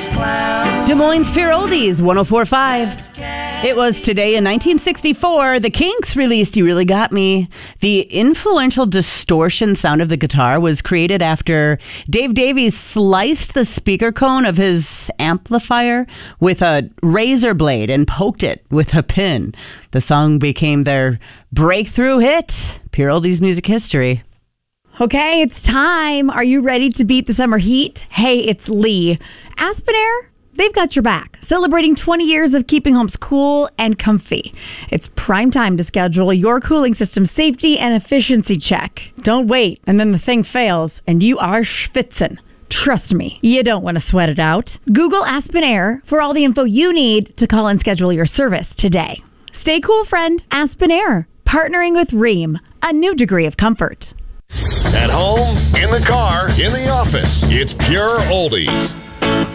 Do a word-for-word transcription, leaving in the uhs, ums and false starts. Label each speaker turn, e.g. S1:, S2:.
S1: Des Moines Pure Oldies, one oh four point five. It was today in nineteen sixty-four, the Kinks released You Really Got Me. The influential distortion sound of the guitar was created after Dave Davies sliced the speaker cone of his amplifier with a razor blade and poked it with a pin. The song became their breakthrough hit. Pure Oldies music history.
S2: Okay, it's time. Are you ready to beat the summer heat? Hey, it's Lee. Aspen Air, they've got your back, celebrating twenty years of keeping homes cool and comfy. It's prime time to schedule your cooling system safety and efficiency check. Don't wait, and then the thing fails, and you are schwitzen. Trust me, you don't want to sweat it out. Google Aspen Air for all the info you need to call and schedule your service today. Stay cool, friend. Aspen Air, partnering with Rheem, a new degree of comfort.
S3: At home, in the car, in the office, it's Pure Oldies.